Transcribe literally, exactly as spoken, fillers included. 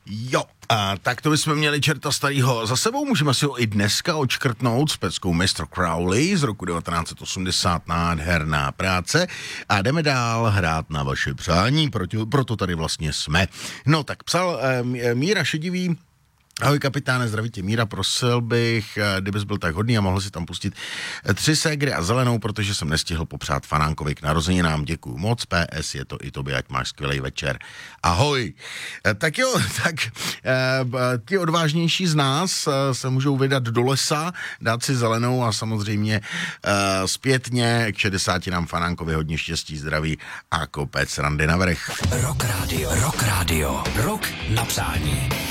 Jo, a tak to bychom měli čerta starýho za sebou, můžeme si ho i dneska odškrtnout s peckou mistr Crowley z roku devatenáct set osmdesát, nádherná práce a jdeme dál hrát na vaše přání, proto, proto tady vlastně jsme. No tak psal eh, Míra Šedivý. Ahoj kapitáne, zdraví tě Míra, prosil bych, kdybys byl tak hodný a mohl si tam pustit tři ségry a zelenou, protože jsem nestihl popřát Fanánkovi k narozeninám, děkuju moc, P S je to i tobě, ať máš skvělej večer. Ahoj. Tak jo, tak ti odvážnější z nás se můžou vydat do lesa, dát si zelenou a samozřejmě zpětně k šedesátinám Fanánkovi hodně štěstí, zdraví a kopec randy na vrch. Rock Radio, Rock Radio, Rock na přání.